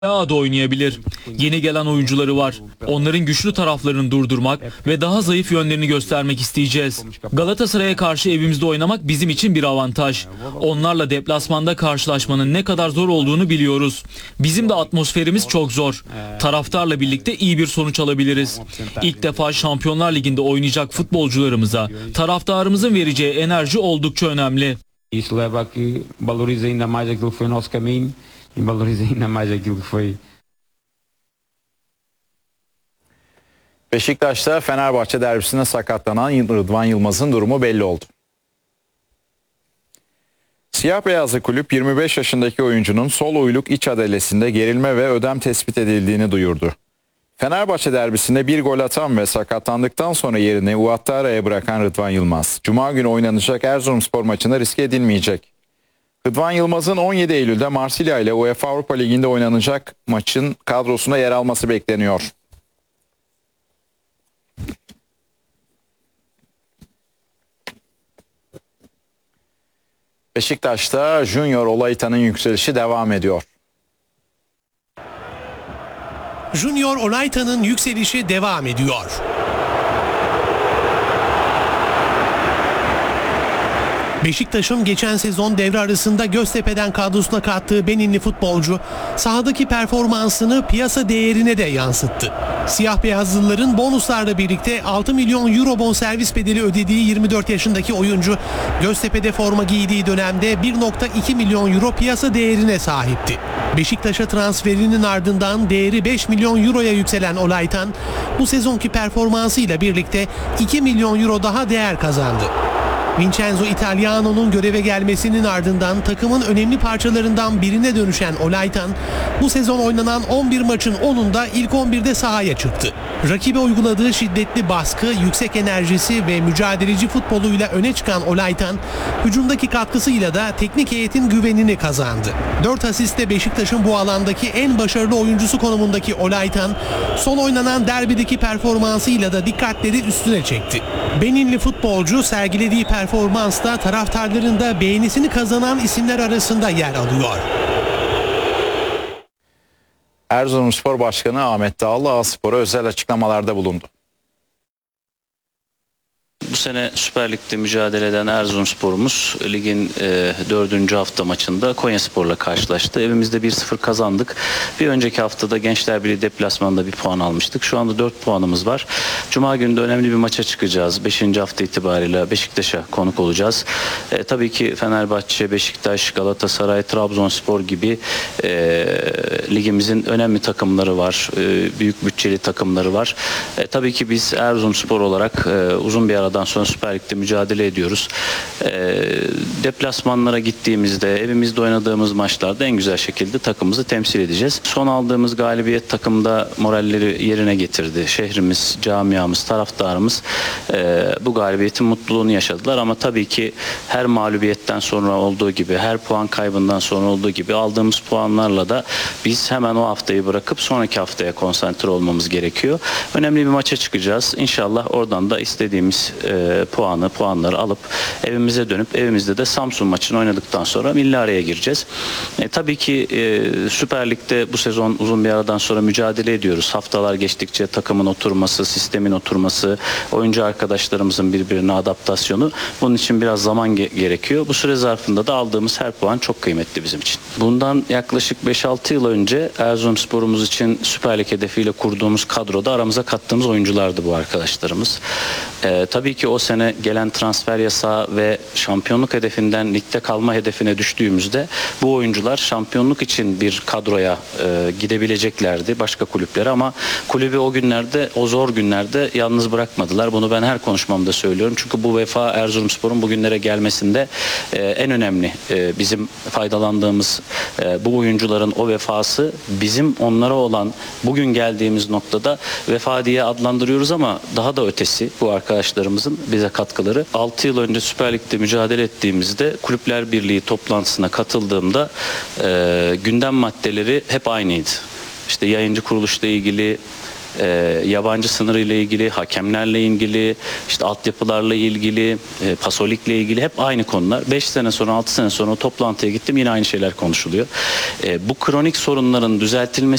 daha da oynayabilir. Yeni gelen oyuncuları var. Onların güçlü taraflarını durdurmak ve daha zayıf yönlerini göstermek isteyeceğiz. Galatasaray'a karşı evimizde oynamak bizim için bir avantaj. Onlarla deplasmanda karşılaşmanın ne kadar zor olduğunu biliyoruz. Bizim de atmosferimiz çok zor. Taraftarla birlikte iyi bir sonuç alabiliriz. İlk defa Şampiyonlar Ligi'nde oynayacak futbolcularımıza taraftarımızın vereceği enerji oldukça önemli. Isso leva a que valorize ainda mais aquilo que foi o nosso caminho e valorize ainda mais aquilo que foi. Beşiktaş'ta Fenerbahçe derbisinde sakatlanan Rıdvan Yılmaz'ın durumu belli oldu. Siyah beyazlı kulüp 25 yaşındaki oyuncunun sol uyluk iç adalesinde gerilme ve ödem tespit edildiğini duyurdu. Fenerbahçe derbisinde bir gol atan ve sakatlandıktan sonra yerini Ouattara'ya bırakan Rıdvan Yılmaz, Cuma günü oynanacak Erzurumspor maçında riske edilmeyecek. Rıdvan Yılmaz'ın 17 Eylül'de Marsilya ile UEFA Avrupa Ligi'nde oynanacak maçın kadrosuna yer alması bekleniyor. Beşiktaş'ta Junior Olaita'nın yükselişi devam ediyor. Junior Olaita'nın yükselişi devam ediyor. Beşiktaş'ın geçen sezon devre arasında Göztepe'den kadrosuna kattığı Beninli futbolcu sahadaki performansını piyasa değerine de yansıttı. Siyah beyazlıların bonuslarla birlikte 6 milyon euro bonservis bedeli ödediği 24 yaşındaki oyuncu Göztepe'de forma giydiği dönemde 1,2 milyon euro piyasa değerine sahipti. Beşiktaş'a transferinin ardından değeri 5 milyon euroya yükselen Olaitan bu sezonki performansıyla birlikte 2 milyon euro daha değer kazandı. Vincenzo Italiano'nun göreve gelmesinin ardından takımın önemli parçalarından birine dönüşen Olaitan bu sezon oynanan 11 maçın 10'unda ilk 11'de sahaya çıktı. Rakibe uyguladığı şiddetli baskı, yüksek enerjisi ve mücadeleci futboluyla öne çıkan Olaitan hücumdaki katkısıyla da teknik heyetin güvenini kazandı. 4 asiste Beşiktaş'ın bu alandaki en başarılı oyuncusu konumundaki Olaitan son oynanan derbideki performansıyla da dikkatleri üstüne çekti. Beninli futbolcu sergilediği performansla taraftarların da beğenisini kazanan isimler arasında yer alıyor. Erzurumspor Başkanı Ahmet Dağlı A-Spor'a özel açıklamalarda bulundu. Bu sene Süper Lig'de mücadele eden Erzurumspor'umuz ligin 4. hafta maçında Konyaspor'la karşılaştı. Evimizde 1-0 kazandık. Bir önceki haftada Gençler Birliği deplasmanında bir puan almıştık. Şu anda 4 puanımız var. Cuma günü de önemli bir maça çıkacağız. 5. hafta itibariyle Beşiktaş'a konuk olacağız. Tabii ki Fenerbahçe, Beşiktaş, Galatasaray, Trabzonspor gibi ligimizin önemli takımları var. Büyük bütçeli takımları var. Tabii ki biz Erzurumspor olarak uzun bir aradan sonra Süper Lig'de mücadele ediyoruz. Deplasmanlara gittiğimizde, evimizde oynadığımız maçlarda en güzel şekilde takımımızı temsil edeceğiz. Son aldığımız galibiyet takımda moralleri yerine getirdi. Şehrimiz, camiamız, taraftarımız bu galibiyetin mutluluğunu yaşadılar. Ama tabii ki her mağlubiyetten sonra olduğu gibi, her puan kaybından sonra olduğu gibi aldığımız puanlarla da biz hemen o haftayı bırakıp sonraki haftaya konsantre olmamız gerekiyor. Önemli bir maça çıkacağız. İnşallah oradan da istediğimiz puanları alıp evimize dönüp evimizde de Samsun maçını oynadıktan sonra milli araya gireceğiz. Tabii ki Süper Lig'de bu sezon uzun bir aradan sonra mücadele ediyoruz. Haftalar geçtikçe takımın oturması, sistemin oturması, oyuncu arkadaşlarımızın birbirine adaptasyonu, bunun için biraz zaman gerekiyor. Bu süre zarfında da aldığımız her puan çok kıymetli bizim için. Bundan yaklaşık 5-6 yıl önce Erzurumspor'umuz için Süper Lig hedefiyle kurduğumuz kadroda aramıza kattığımız oyunculardı bu arkadaşlarımız. Tabii ki o sene gelen transfer yasağı ve şampiyonluk hedefinden ligde kalma hedefine düştüğümüzde bu oyuncular şampiyonluk için bir kadroya gidebileceklerdi başka kulüplere, ama kulübü o günlerde, o zor günlerde yalnız bırakmadılar. Bunu ben her konuşmamda söylüyorum. Çünkü bu vefa Erzurumspor'un bugünlere gelmesinde en önemli bizim faydalandığımız bu oyuncuların o vefası bizim onlara olan bugün geldiğimiz noktada vefa diye adlandırıyoruz ama daha da ötesi bu arkadaşlarımızın bize katkıları. 6 yıl önce Süper Lig'de mücadele ettiğimizde Kulüpler Birliği toplantısına katıldığımda gündem maddeleri hep aynıydı. İşte yayıncı kuruluşla ilgili, yabancı sınırı ile ilgili, hakemlerle ilgili, işte altyapılarla ilgili, pasolikle ilgili hep aynı konular. 5 sene sonra, 6 sene sonra o toplantıya gittim, yine aynı şeyler konuşuluyor. Bu kronik sorunların düzeltilmesi